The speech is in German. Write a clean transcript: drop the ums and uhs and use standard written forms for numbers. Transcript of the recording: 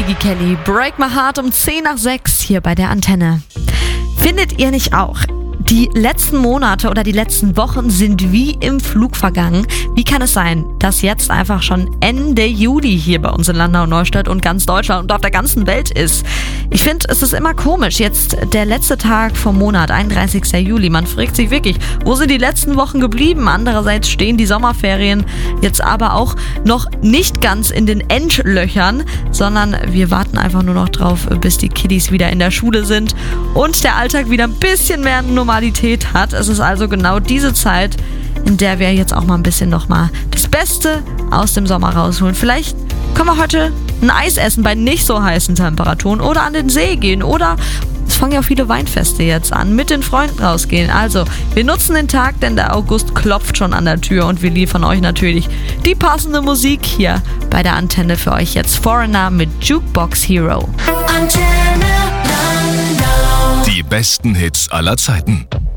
Iggy Kelly, Break My Heart um 10 nach 6 hier bei der Antenne. Findet ihr nicht auch? Die letzten Monate oder die letzten Wochen sind wie im Flug vergangen. Wie kann es sein, dass jetzt einfach schon Ende Juli hier bei uns in Landau-Neustadt und ganz Deutschland und auf der ganzen Welt ist? Ich finde, es ist immer komisch. Jetzt der letzte Tag vom Monat, 31. Juli. Man fragt sich wirklich, wo sind die letzten Wochen geblieben? Andererseits stehen die Sommerferien jetzt aber auch noch nicht ganz in den Endlöchern, sondern wir warten einfach nur noch drauf, bis die Kiddies wieder in der Schule sind und der Alltag wieder ein bisschen mehr Normalität hat. Es ist also genau diese Zeit, in der wir jetzt auch mal ein bisschen nochmal das Beste aus dem Sommer rausholen. Vielleicht können wir heute ein Eis essen bei nicht so heißen Temperaturen oder an den See gehen oder es fangen ja auch viele Weinfeste jetzt an, mit den Freunden rausgehen. Also, wir nutzen den Tag, denn der August klopft schon an der Tür und wir liefern euch natürlich die passende Musik hier bei der Antenne für euch jetzt. Foreigner mit Jukebox Hero. Die besten Hits aller Zeiten.